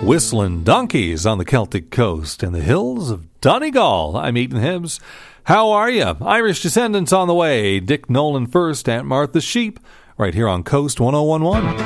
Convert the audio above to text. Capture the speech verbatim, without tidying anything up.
Whistling donkeys on the Celtic coast in the hills of Donegal. I'm Ethan Hibbs. How are you? Irish descendants on the way. Dick Nolan first, Aunt Martha's Sheep, right here on Coast one oh one one.